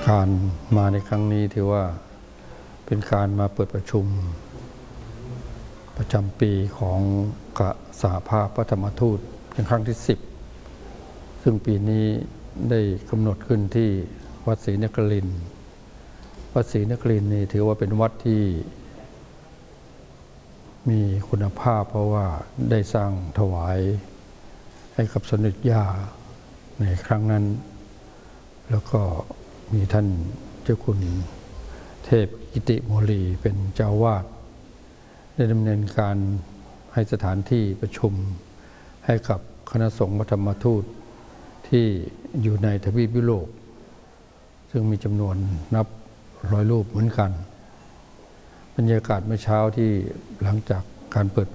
การมาในครั้งนี้ถือว่าเป็นการมาเปิดประชุมประจำปีของสหภาพพระธรรมทูตเป็นครั้งที่10ซึ่งปีนี้ได้กำหนดขึ้นที่วัดศรีนครินทร์วัดศรีนครินทร์นี่ถือว่าเป็นวัดที่มีคุณภาพเพราะว่าได้สร้างถวายให้กับสมเด็จย่าในครั้งนั้นแล้วก็มีท่านเจ้าคุณเทพกิติโมลีเป็นเจ้าวาดได้ดำเนินการให้สถานที่ประชุมให้กับคณะสงฆ์พระธรรมทูตที่อยู่ในทวีปยุโรปซึ่งมีจำนวนนับ100 รูปเหมือนกันบรรยากาศเมื่อเช้าที่หลังจากการเปิด